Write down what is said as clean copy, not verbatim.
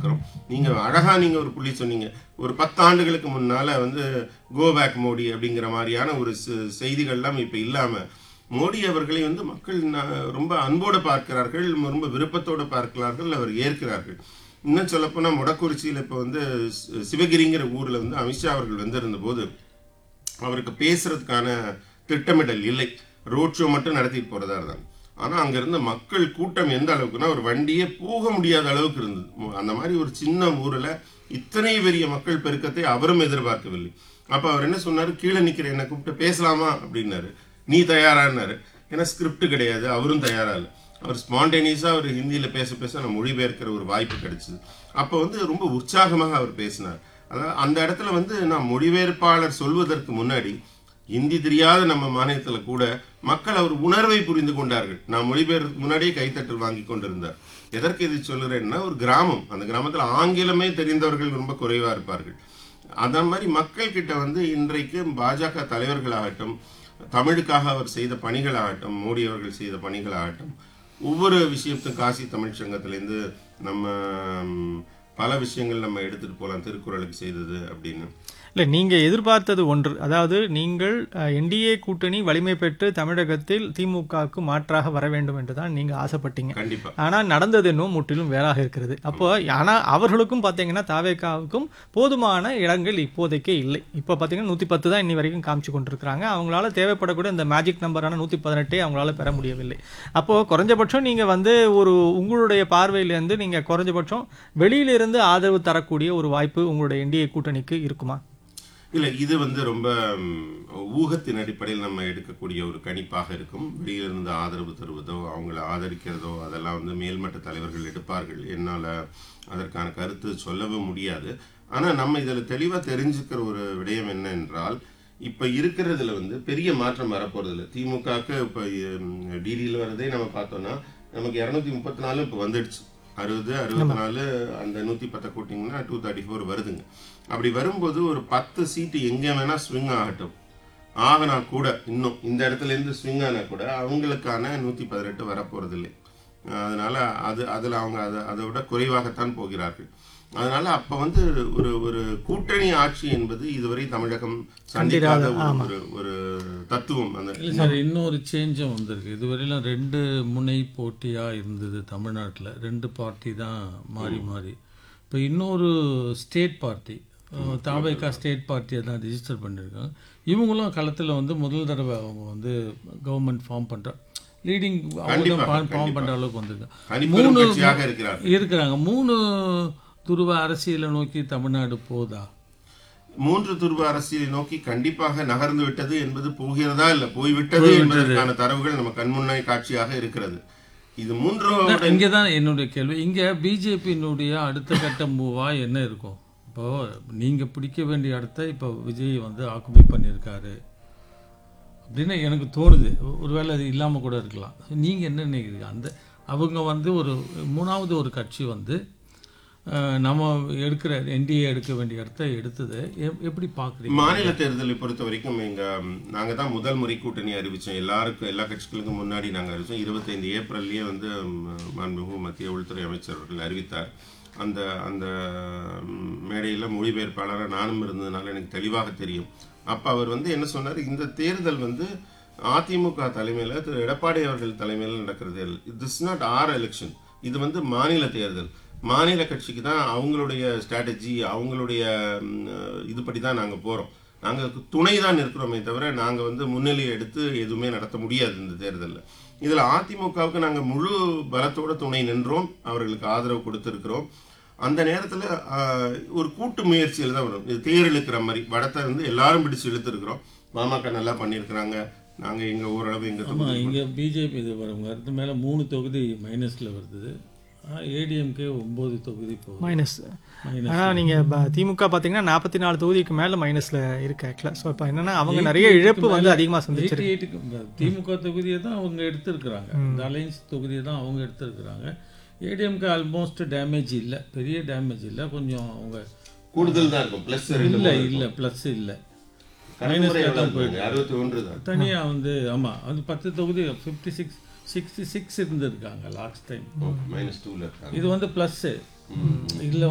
நடத்துறோம். நீங்க ஒரு புள்ளி சொன்னீங்க. ஒரு 10 ஆண்டுகளுக்கு முன்னால வந்து கோ பேக் மோடி அப்படிங்கிற மாதிரியான ஒரு செய்திகள்லாம் இப்ப இல்லாம மோடி அவர்களை வந்து மக்கள் ரொம்ப அன்போடு பார்க்கிறார்கள், ரொம்ப விருப்பத்தோடு பார்க்கிறார்கள், அவர் ஏற்கிறார்கள். இன்னும் சொல்லப்போனா மொடக்குறிச்சியில் இப்போ வந்து சிவகிரிங்கிற ஊர்ல வந்து அமித்ஷா அவர்கள் வந்திருந்த போது அவருக்கு பேசுறதுக்கான திட்டமிடல் இல்லை. ரோட் ஷோ மட்டும் நடத்திட்டு போறதா இருந்தாங்க. ஆனா அங்க இருந்த மக்கள் கூட்டம் எந்த அளவுக்குன்னா ஒரு வண்டியே போக முடியாத அளவுக்கு இருந்தது. அந்த மாதிரி ஒரு சின்ன ஊர்ல இத்தனை பெரிய மக்கள் பெருக்கத்தை அவரும் எதிர்பார்க்கவில்லை. அப்ப அவர் என்ன சொன்னாரு, கீழே நிக்கிற என்ன கூப்பிட்டு பேசலாமா அப்படின்னாரு. நீ தயாரான்னாரு. ஏன்னா ஸ்கிரிப்ட் கிடையாது, அவரும் தயாரா இல்லை. அவர் ஸ்பான்டேனியஸா அவர் ஹிந்தியில பேச பேச நம்ம மொழிபெயர்க்கிற ஒரு வாய்ப்பு கிடைச்சது. அப்ப வந்து ரொம்ப உற்சாகமாக அவர் பேசினார். அதாவது அந்த இடத்துல வந்து நான் மொழிபெயர்ப்பாளர் சொல்வதற்கு முன்னாடி ஹிந்தி தெரியாத நம்ம மாநிலத்தில் கூட மக்கள் அவர் உணர்வை புரிந்து கொண்டார்கள். நான் மொழிபெயர்க்கு முன்னாடியே கைத்தட்டல் வாங்கி கொண்டிருந்தார். எதற்கு இது சொல்லுறேன்னா, ஒரு கிராமம், அந்த கிராமத்தில் ஆங்கிலமே தெரிந்தவர்கள் ரொம்ப குறைவா இருப்பார்கள். அந்த மாதிரி மக்கள் கிட்ட வந்து இன்றைக்கு பாஜக தலைவர்களாகட்டும், தமிழுக்காக அவர் செய்த பணிகளாகட்டும், மோடி அவர்கள் செய்த பணிகளாகட்டும், ஒவ்வொரு விஷயத்தும் காசி தமிழ் சங்கத்திலேருந்து நம்ம பல விஷயங்கள் நம்ம எடுத்துட்டு போகலாம். திருக்குறளுக்கு செய்தது அப்படின்னு இல்லை, நீங்கள் எதிர்பார்த்தது ஒன்று. அதாவது நீங்கள் என்டிஏ கூட்டணி வலிமை பெற்று தமிழகத்தில் திமுகவுக்கு மாற்றாக வர வேண்டும் என்று தான் நீங்கள் ஆசைப்பட்டீங்க. கண்டிப்பா. ஆனால் நடந்தது இன்னும் முற்றிலும் வேறாக இருக்கிறது. அப்போ ஆனால் அவர்களுக்கும் பார்த்தீங்கன்னா தாவேகாவுக்கும் போதுமான இடங்கள் இப்போதைக்கே இல்லை. இப்போ பார்த்தீங்கன்னா 110 தான் இன்னி வரைக்கும் காமிச்சு கொண்டிருக்கிறாங்க. அவங்களால தேவைப்படக்கூடிய இந்த மேஜிக் நம்பரான 118 அவங்களால பெற முடியவில்லை. அப்போது குறைஞ்சபட்சம் நீங்கள் வந்து ஒரு உங்களுடைய பார்வையிலேருந்து நீங்கள் குறைஞ்சபட்சம் வெளியிலிருந்து ஆதரவு தரக்கூடிய ஒரு வாய்ப்பு உங்களுடைய என்டிஏ கூட்டணிக்கு இருக்குமா? இல்லை, இது வந்து ரொம்ப ஊகத்தின் அடிப்படையில் நம்ம எடுக்கக்கூடிய ஒரு கணிப்பாக இருக்கும். வெளியிலிருந்து ஆதரவு தருவதோ அவங்கள ஆதரிக்கிறதோ அதெல்லாம் வந்து மேல்மட்ட தலைவர்கள் எடுப்பார்கள். என்னால் அதற்கான கருத்து சொல்லவும் முடியாது. ஆனால் நம்ம இதில் தெளிவாக தெரிஞ்சுக்கிற ஒரு விடயம் என்ன என்றால், இப்போ இருக்கிறதுல வந்து பெரிய மாற்றம் வரப்போறதில்லை. திமுகவுக்கு இப்போ டிடியில் வரதே நம்ம பார்த்தோம்னா நமக்கு 234 இப்போ வந்துடுச்சு. 60, 64 அந்த 110 கூட்டிங்கன்னா 234 வருதுங்க. அப்படி வரும்போது ஒரு 10 சீட்டு எங்க வேணா ஸ்விங் ஆகட்டும், ஆகினா கூட இன்னும் இந்த இடத்துல இருந்து ஸ்விங் ஆனா கூட அவங்களுக்கான 118 வரப்போறது இல்லை. அதனால அதுல அவங்க அதை விட குறைவாகத்தான் போகிறார்கள். அதனால அப்ப வந்து ஒரு கூட்டணி ஆட்சி என்பது இதுவரை தமிழகம் சந்திக்காத ஒரு தத்துவம். இல்லை சார், இன்னொரு சேஞ்சும் வந்திருக்கு. இதுவரையிலும் 2 முனை போட்டியா இருந்தது தமிழ்நாட்டில். 2 பார்ட்டி தான் மாறி மாறி. இப்போ இன்னொரு ஸ்டேட் பார்ட்டி, தாவேகா ஸ்டேட் பார்ட்டியை தான் ரிஜிஸ்டர் பண்ணியிருக்காங்க. இவங்களும் களத்தில் வந்து முதல் தடவை அவங்க வந்து கவர்மெண்ட் ஃபார்ம் பண்ணுற லீடிங் அவங்க ஃபார்ம் பண்ணுற அளவுக்கு வந்திருக்காங்க. 3 இருக்கிறாங்க. 3 துருவ அரசியலை நோக்கி தமிழ்நாடு போதா? 3 துருவ அரசியலை நோக்கி கண்டிப்பாக நகர்ந்து விட்டது என்பது போகிறதா இல்ல போய்விட்டது என்பதற்கான தரவுகள் நம்ம கண்முன்னாய் காட்சியாக இருக்கிறது. இது 3 இங்கதான் என்னுடைய கேள்வி. இங்க பிஜேபியினுடைய அடுத்த கட்ட மூவா என்ன இருக்கும்? இப்போ நீங்க பிடிக்க வேண்டிய இடத்த இப்போ விஜய் வந்து ஆக்குபை பண்ணியிருக்காரு அப்படின்னு எனக்கு தோணுது. ஒருவேளை அது இல்லாம கூட இருக்கலாம். நீங்க என்ன நினைக்கிறீங்க? அந்த அவங்க வந்து ஒரு 3வது ஒரு கட்சி வந்து நம்ம எடுக்கிற என்டிஏ எடுக்க வேண்டிய இடத்த எடுத்தது எப்படி பார்க்குறீங்க? மாநில தேர்தலை பொறுத்த வரைக்கும் நாங்கள் தான் முதல் முறை கூட்டணி அறிவித்தோம். எல்லா கட்சிகளுக்கும் முன்னாடி நாங்கள் அறிவித்தோம். 25 ஏப்ரல்லையே வந்து மாண்புமிகு மத்திய உள்துறை அமைச்சர் அவர்கள் அறிவித்தார். அந்த மேடையில் மொழிபெயர்ப்பாளராக நானும் இருந்ததுனால எனக்கு தெளிவாக தெரியும். அப்போ அவர் வந்து என்ன சொன்னார், இந்த தேர்தல் வந்து அதிமுக தலைமையில் திரு எடப்பாடி அவர்கள் தலைமையில் நடக்கிற தேர்தல். This not R election. இது வந்து மாநில தேர்தல். மாநில கட்சிக்கு தான் அவங்களுடைய ஸ்ட்ராட்டஜி, அவங்களுடைய இதுபடி தான் நாங்கள் போகிறோம். நாங்கள் துணை தான் இருக்கிறோமே தவிர நாங்கள் வந்து முன்னிலையை எடுத்து எதுவுமே நடத்த முடியாது இந்த தேர்தலில். இதில் அதிமுகவுக்கு நாங்கள் முழு பலத்தோட துணை நின்றோம், அவர்களுக்கு ஆதரவு கொடுத்துருக்கிறோம். அந்த நேரத்தில் ஒரு கூட்டு முயற்சியில் தான் வரும். இது தேர் இழுக்கிற மாதிரி வடத்தை வந்து எல்லாரும் பிடிச்சு இழுத்துருக்குறோம். பாமக நல்லா பண்ணியிருக்கிறாங்க. நாங்கள் எங்கள் ஓரளவு இங்கே பிஜேபி இது வரும் அடுத்து மேலே 3 தொகுதி மைனஸில் வருது. ஏடிஎம்கே 9 தொகுதி மைனஸ். ஆனால் நீங்கள் திமுக பார்த்தீங்கன்னா 44 தொகுதிக்கு மேலே மைனஸில் இருக்கு ஆக்சுவலாக. ஸோ இப்போ என்னன்னா அவங்க நிறைய இழப்பு வந்து அதிகமாக சந்திச்சிருக்கு. திமுக தொகுதியை தான் அவங்க எடுத்திருக்கிறாங்க. இந்த அலையன்ஸ் தொகுதியை தான் அவங்க எடுத்திருக்கிறாங்க. ஏடிஎம்கே ஆல்மோஸ்ட் டேமேஜ் இல்லை, பெரிய டேமேஜ் இல்லை, கொஞ்சம் அவங்க கூடுதல் தான் இருக்கும். ப்ளஸ் இல்லை ப்ளஸ் இல்லை, தனியாக வந்து ஆமாம் அது 10 தொகுதி 66 இருந்திருக்காங்க லாஸ்ட் டைம். -2 இது வந்து ப்ளஸ்ஸு. இதில்